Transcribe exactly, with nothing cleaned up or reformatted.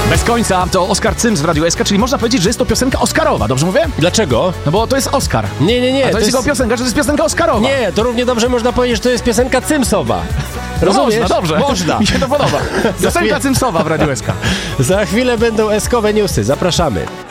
Bez końca to Oskar Cyms w Radiu S K, czyli można powiedzieć, że jest to piosenka oscarowa, dobrze mówię? Dlaczego? No bo to jest Oscar. Nie, nie, nie. A to, to jest jego piosenka, że to jest piosenka oscarowa. Nie, to równie dobrze można powiedzieć, że to jest piosenka Cymsowa. No Rozumiesz? można, dobrze. Można. Mi się to podoba. Piosenka Cymsowa w Radiu S K. Za chwilę będą eskowe newsy. Zapraszamy.